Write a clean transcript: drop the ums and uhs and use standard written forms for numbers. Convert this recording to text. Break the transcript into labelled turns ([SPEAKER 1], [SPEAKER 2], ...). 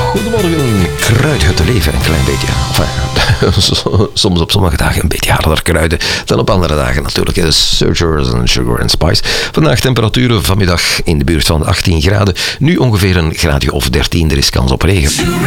[SPEAKER 1] Goedemorgen, kruidhutte leven een klein beetje. Soms op sommige dagen een beetje harder kruiden dan op andere dagen natuurlijk. Searchers en Sugar and Spice. Vandaag temperaturen vanmiddag in de buurt van 18 graden. Nu ongeveer een graadje of 13. Er is kans op regen.